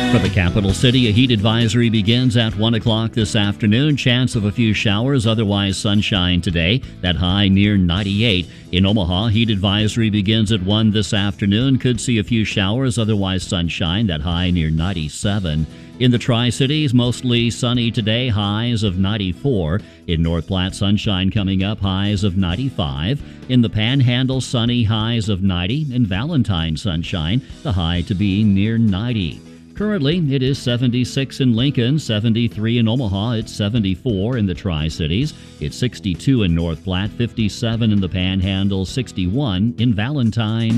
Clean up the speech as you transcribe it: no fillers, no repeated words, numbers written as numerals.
For the capital city, a heat advisory begins at 1 o'clock this afternoon. Chance of a few showers, otherwise sunshine today. That high near 98. In Omaha, heat advisory begins at 1 this afternoon. Could see a few showers, otherwise sunshine. That high near 97. In the Tri-Cities, mostly sunny today, highs of 94. In North Platte, sunshine coming up, highs of 95. In the Panhandle, sunny, highs of 90. In Valentine, sunshine, the high to be near 90. Currently, it is 76 in Lincoln, 73 in Omaha, it's 74 in the Tri-Cities, it's 62 in North Platte, 57 in the Panhandle, 61 in Valentine.